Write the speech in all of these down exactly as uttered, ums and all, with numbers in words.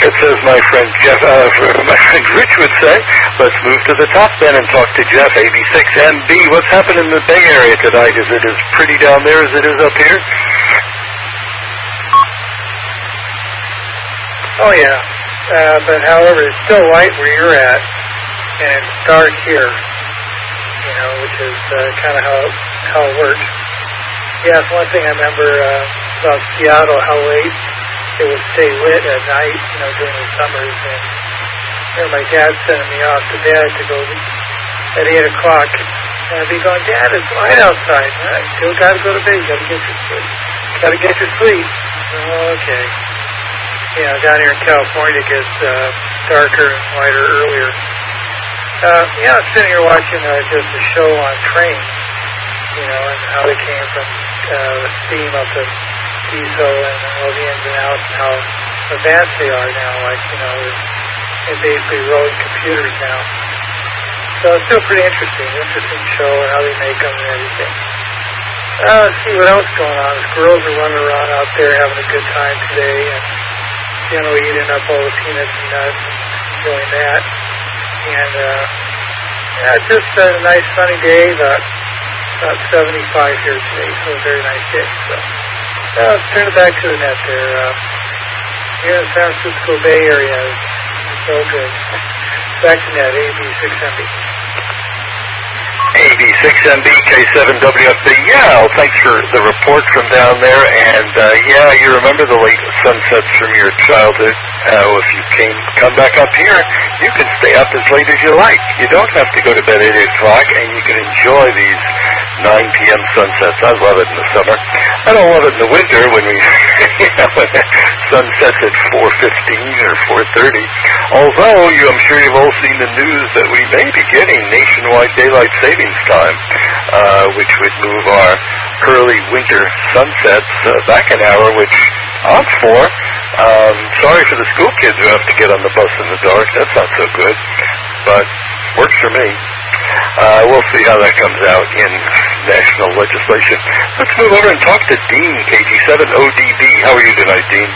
It says my friend Jeff, uh, my friend Rich would say, let's move to the top then and talk to Jeff, A B six M B. What's happening in the Bay Area tonight? Is it as pretty down there as it is up here? Oh, yeah. Uh, but, however, it's still light where you're at, and it's dark here, you know, which is uh, kind of how, how it works. Yeah, it's one thing I remember uh, about Seattle, how late it would stay lit at night, you know, during the summers. And I remember my dad sending me off to bed to go at eight o'clock. And I'd be going, Dad, it's light outside. Huh? You still got to go to bed. You got to get your sleep. Got to get your sleep. Oh, okay. You know, down here in California, it gets uh, darker and lighter earlier. Uh, yeah, I'm sitting here watching uh, just a show on trains, you know, and how they came from uh, steam up to diesel and all the ins and outs and how advanced they are now. Like, you know, they're basically rolling computers now. So it's still pretty interesting. Interesting show and how they make them and everything. Uh, let's see what else going on. The girls are running around out there having a good time today and, you know, eating up all the peanuts and nuts and enjoying that. And, uh, yeah, it's just a nice sunny day, about, about seventy-five here today, so a very nice day. So, uh, let's turn it back to the net there. Uh, here in the San Francisco Bay Area, it's so good. Back to net, A B six M B. A B six M B K seven W F B. Yeah, well, thanks for the report from down there. And, uh, yeah, you remember the late sunsets from your childhood. Uh, if you came, come back up here, you can stay up as late as you like. You don't have to go to bed at eight o'clock, and you can enjoy these nine p.m. sunsets. I love it in the summer. I don't love it in the winter when we, you know, when the sun sets at four fifteen or four thirty. Although, you, I'm sure you've all seen the news that we may be getting nationwide daylight savings time, uh, which would move our early winter sunsets uh, back an hour, which I'm for. Um, sorry for the school kids who have to get on the bus in the dark. That's not so good, but works for me. Uh, we'll see how that comes out in national legislation. Let's move over and talk to Dean, K G seven O D B. How are you tonight, Dean?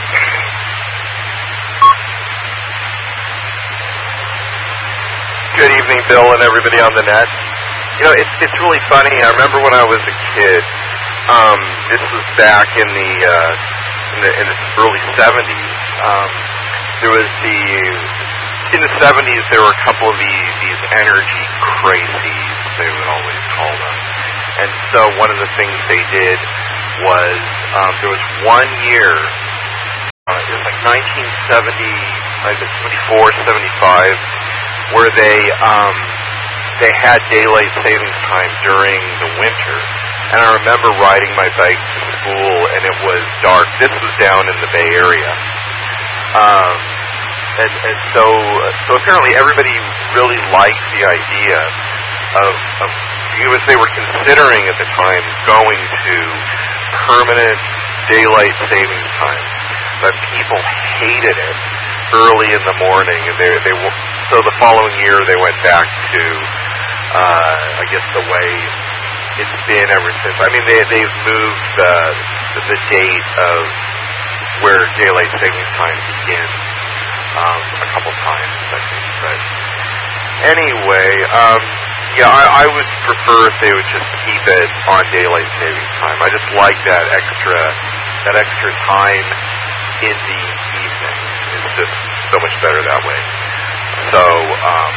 Good evening, Bill, and everybody on the net. You know, it's it's really funny. I remember when I was a kid. Um, this was back in the uh, in the in the early seventies. Um, there was the in the seventies. There were a couple of these these energy crises, they would always call them. And so one of the things they did was um, there was one year. Uh, it was like nineteen seventy, like seventy-four, seventy-five, where they um, they had daylight savings time during the winter. And I remember riding my bike to school, and it was dark. This was down in the Bay Area. Um, and, and so, so apparently everybody really liked the idea of, of, because they were considering at the time going to permanent daylight savings time. But people hated it early in the morning, and they, they so the following year they went back to, uh, I guess, the way it's been ever since. I mean, they, they've moved uh, the, the date of where daylight savings time begins um, a couple times, I think. But anyway, um, yeah, I, I would prefer if they would just keep it on daylight savings time. I just like that extra that extra time in the evening. It's just so much better that way. So, um,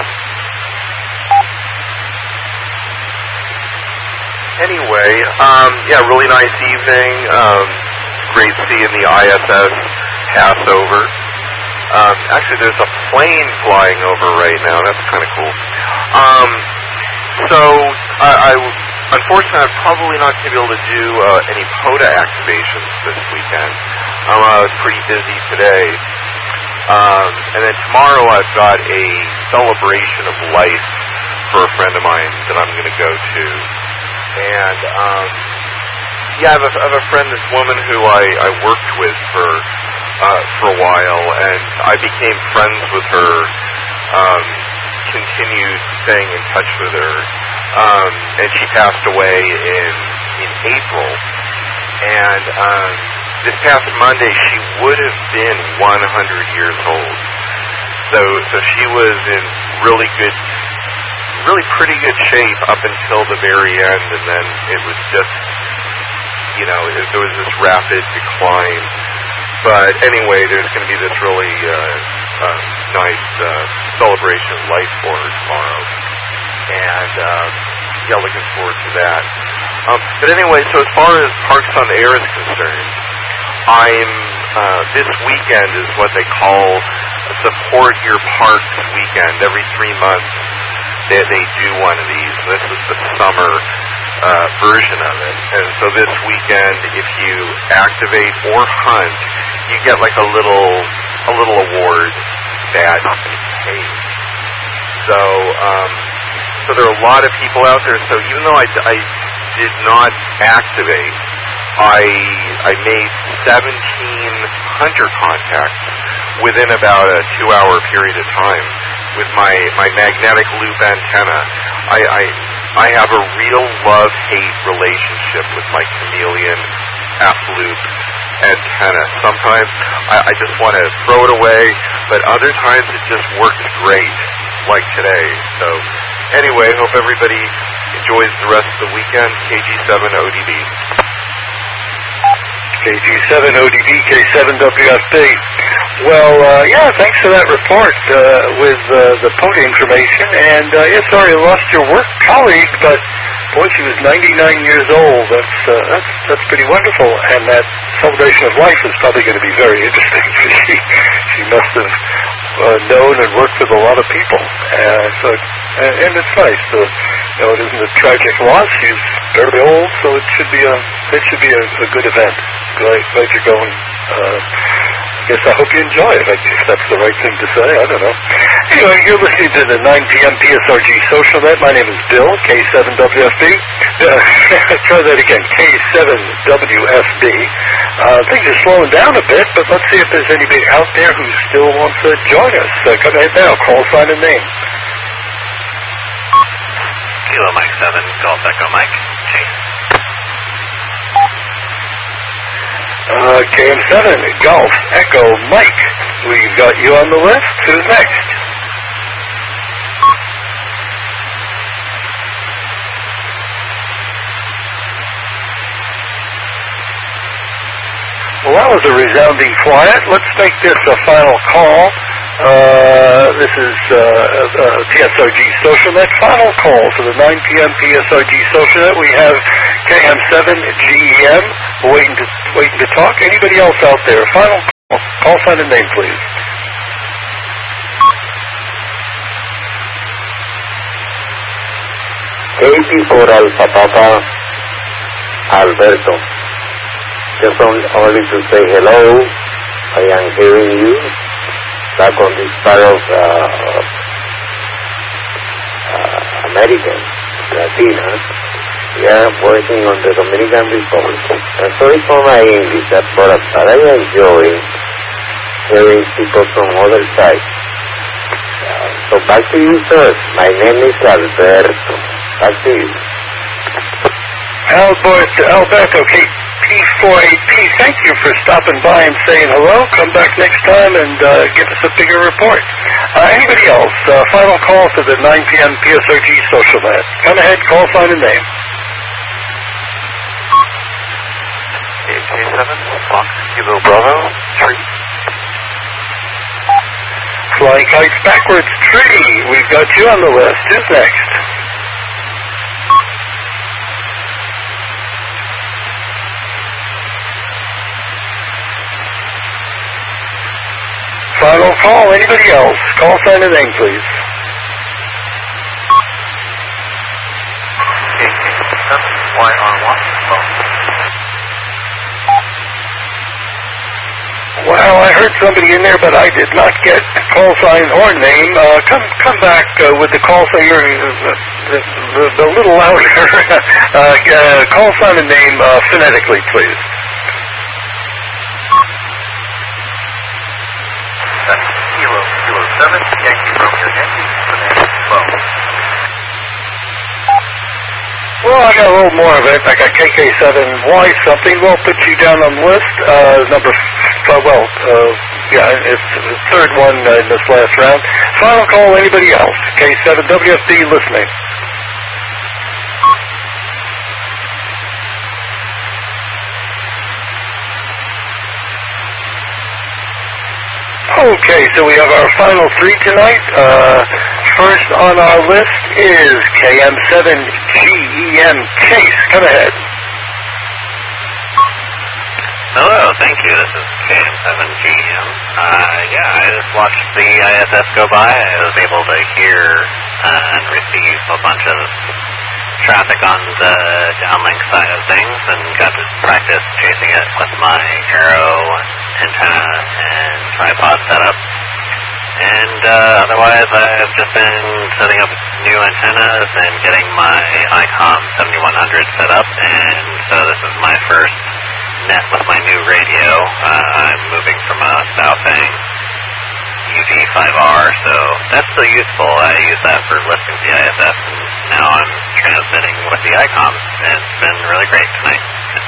anyway, um, yeah, really nice evening. Um, great seeing the I S S pass over. Um, actually, there's a plane flying over right now. That's kind of cool. Um, so, I, I, unfortunately, I'm probably not going to be able to do uh, any POTA activations this weekend. Um, I was pretty busy today. Um, and then tomorrow I've got a celebration of life for a friend of mine that I'm going to go to. And, um, yeah, I have, a, I have a friend, this woman who I, I worked with for uh, for a while, and I became friends with her, um, continued staying in touch with her, um, and she passed away in, in April. And, um, this past Monday, she would have been one hundred years old. So, so she was in really good, really pretty good shape up until the very end, and then it was just, you know, it, there was this rapid decline. But anyway, there's going to be this really uh, uh, nice uh, celebration of life for her tomorrow, and uh, yeah, looking forward to that. Um, but anyway, so as far as Parks on the Air is concerned, I'm uh, this weekend is what they call a Support Your Parks weekend. Every three months, they they do one of these. This is the summer uh, version of it. And so this weekend, if you activate or hunt, you get like a little a little award that is paid. So um, so there are a lot of people out there. So even though I, I did not activate, I I made seventeen hunter contacts within about a two-hour period of time with my, my magnetic loop antenna. I, I I have a real love-hate relationship with my chameleon F-loop antenna. Sometimes I, I just want to throw it away, but other times it just works great, like today. So anyway, hope everybody enjoys the rest of the weekend. K G seven O D B. K G seven O D B, K seven W F B. Well, uh, yeah, thanks for that report uh, with uh, the Pony information. And, uh, yeah, sorry you lost your work colleague, but, boy, she was ninety-nine years old. That's, uh, that's, that's pretty wonderful. And that celebration of life is probably going to be very interesting. she, she must have uh, known and worked with a lot of people. Uh, so, and, and it's nice. Uh, you know, it isn't a tragic loss. She's very old, so it should be a, it should be a, a good event. Glad, glad you're going. Uh, I guess I hope you enjoy it, if that's the right thing to say. I don't know. Anyway, you're listening to the nine p.m. P S R G Social Net. My name is Bill, K seven W F B. Uh, try that again, K seven W F B. Uh, things are slowing down a bit, but let's see if there's anybody out there who still wants to join us. Uh, come ahead now, call sign and name. Kilo Mike seven, Golf Echo Mike, Chase. Uh, K M seven, Golf, Echo, Mike. We've got you on the list. Who's next? Well, that was a resounding quiet. Let's make this a final call. Uh, this is uh, uh, P S R G Social Net. Final call for the nine p.m. P S R G Social Net. We have K M seven G E M waiting to waiting to talk. Anybody else out there? Final call. Call sign and name, please. eighty-four Alpha Papa Alberto. Just only, only to say hello. I am hearing you back on this part of uh, uh, American, Latina. We are working on the Dominican Republic. And sorry for my English, but, but I enjoy hearing people from other sides. Uh, so back to you, sir. My name is Alberto. Back to you. Alberto, Alberto, K P forty-eight P, thank you for stopping by and saying hello. Come back next time and uh, give us a bigger report. Uh, anybody else? Uh, final call to the nine p.m. P S R G Social Net. Come ahead, call sign and name. K seven, Fox, Kilo Bravo, three. Flying Kites Backwards, Tree. We've got you on the list. Who's next? Final call. Anybody else? Call sign and name, please. Y R one. Well, I heard somebody in there, but I did not get call sign or name. Uh, come come back uh, with the call sign. You're uh, a little louder. uh, uh, call sign and name uh, phonetically, please. Kilo, Kilo seven, Yankee Romeo Yankee, twelve. Well, I got a little more of it. I got K K seven Y something. We'll put you down on the list. Uh, number, f- uh, well, uh, yeah, it's the third one uh, in this last round. Final call, anybody else? K seven W F D listening. Okay, so we have our final three tonight. Uh, first on our list is K M seven G E M Case. Come ahead. Hello, thank you. This is K M seven G E M. Uh, yeah, I just watched the I S S go by. I was able to hear and receive a bunch of traffic on the downlink side of things and got to practice chasing it with my Arrow antenna and tripod setup. And uh, otherwise, I've just been setting up new antennas and getting my ICOM seventy-one hundred set up. And so this is my first net with my new radio. Uh, I'm moving from a Baofeng U D five R, so that's still useful. I use that for listening to the I S S, and now I'm transmitting with the ICOM, and it's been really great tonight.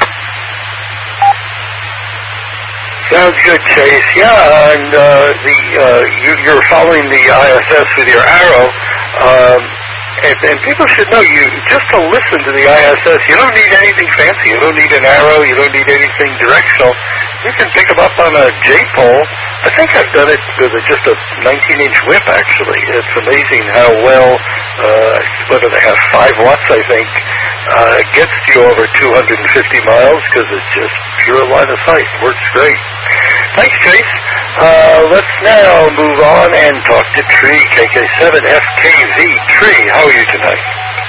Sounds good, Chase. Yeah, and uh, the uh, you, you're following the I S S with your Arrow. Um, And, and people should know, you just to listen to the I S S, you don't need anything fancy. You don't need an arrow. You don't need anything directional. You can pick them up on a J-pole. I think I've done it with a, just a nineteen inch whip, actually. It's amazing how well, uh, what do they have, five watts, I think, uh, gets you over two hundred fifty miles because it's just pure line of sight. Works great. Thanks, Chase. Uh, let's now move on and talk to Tree, K K seven F K V. Tree, how are you tonight?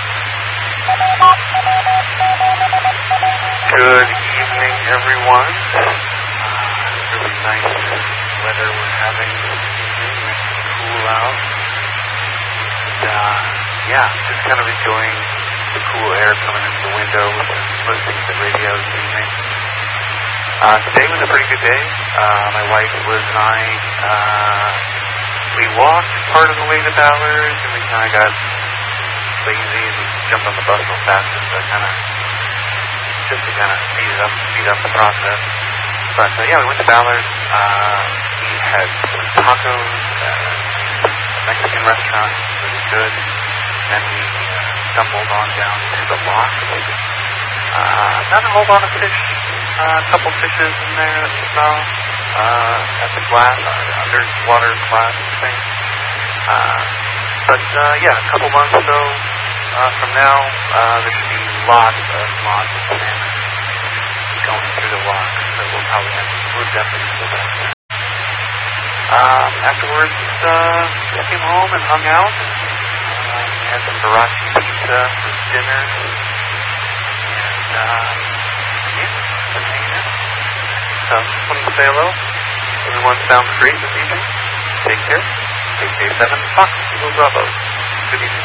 Good evening, everyone. Uh, really nice weather we're having this evening. Nice and cool out. And, uh, yeah, just kind of enjoying the cool air coming into the window with the listening to the radio this evening. Uh, today was a pretty good day. Uh, my wife, Liz, and I, uh, we walked part of the way to Ballard, and we kind of got lazy and jumped on the bus real fast, just to kind of, just to kind of speed it up, speed up the process. But, uh, yeah, we went to Ballard. Uh, we had some tacos at a Mexican restaurant, really good. And then we uh, stumbled on down to the lock. Uh, not a whole lot of fish. Uh, a couple fishes in there that we saw uh, at the glass, uh, underwater glass thing. Uh, but uh, yeah, a couple months or so uh, from now, uh, there should be lots of lots of salmon going through the lock. So we'll probably have, we'll definitely go back there. Um, afterwards, uh, just came home and hung out. Uh, we had some Barachi pizza for dinner. And uh, yeah. So, just wanted to say hello. Everyone sounds great this evening. Take care. K K seven Fox Kilo Bravo. Good evening.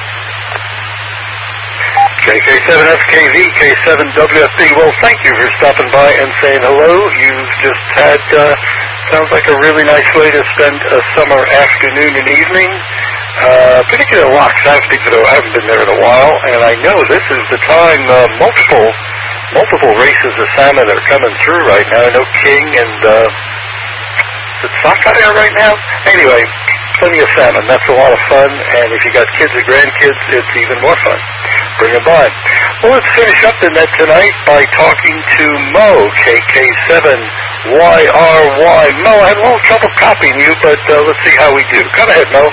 K K seven F K V, K seven W F D. Well, thank you for stopping by and saying hello. You've just had, uh, sounds like a really nice way to spend a summer afternoon and evening. Uh, particular locks, I haven't been, I haven't been there in a while, and I know this is the time uh, multiple multiple races of salmon are coming through right now. I know King and, uh, is it sockeye there right now? Anyway, plenty of salmon. That's a lot of fun, and if you got kids or grandkids, it's even more fun. Bring them by. Well, let's finish up the net tonight by talking to Mo, K K seven Y R Y. Mo, I had a little trouble copying you, but uh, let's see how we do. Come ahead, Mo.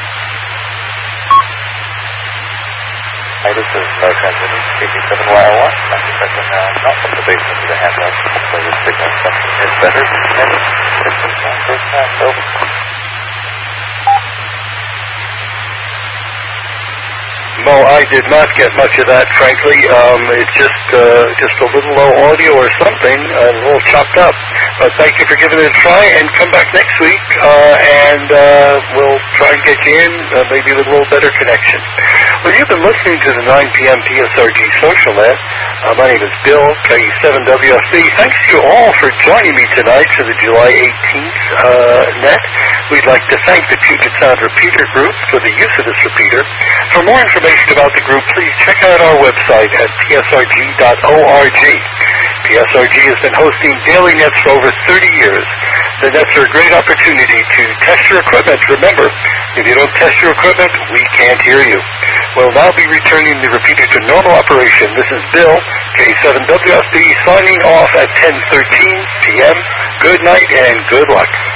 Hi, this is Mo Transmitter, K K seven Y R Y. I'm detecting uh, not from the basement to the handrail, so the signal reception is better. And systems on first pass, over. Mo, I did not get much of that, frankly. Um, it's just uh, just a little low audio or something, a little chopped up. But thank you for giving it a try, and come back next week, uh, and uh, we'll try and get you in, uh, maybe with a little better connection. Well, you've been listening to the nine p.m. P S R G Social Net. Uh, my name is Bill, K seven W F B. Thanks to you all for joining me tonight for the July eighteenth uh, net. We'd like to thank the Puget Sound Repeater Group for the use of this repeater. For more information about the group, please check out our website at p s r g dot org. P S R G has been hosting daily nets for over thirty years. The nets are a great opportunity to test your equipment. Remember, if you don't test your equipment, we can't hear you. We'll now be returning the repeater to normal operation. This is Bill, K seven W F B, signing off at ten thirteen p.m. Good night and good luck.